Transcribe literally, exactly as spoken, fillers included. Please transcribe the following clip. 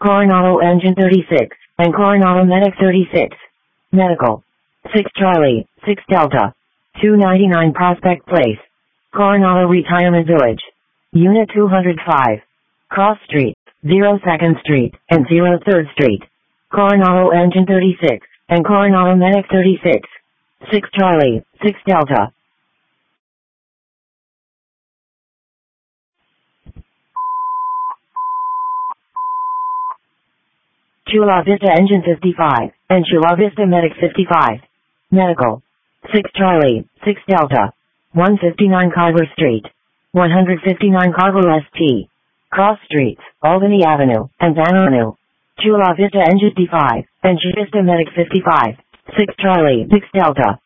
Coronado Engine thirty-six, and Coronado Medic thirty-six. Medical. six Charlie, six Delta. two ninety-nine Prospect Place. Coronado Retirement Village. Unit two hundred five. Cross Street, zero second Street, and zero third Street. Coronado Engine thirty-six, and Coronado Medic thirty-six. six Charlie, six Delta. Chula Vista Engine fifty-five, and Chula Vista Medic fifty-five. Medical. six Charlie, six Delta. one fifty-nine Carver Street. one fifty-nine Carver S T. Cross Streets, Albany Avenue, and Van Avenue. Chula Vista Engine fifty-five, and Chula Vista Medic fifty-five. six Charlie, six Delta.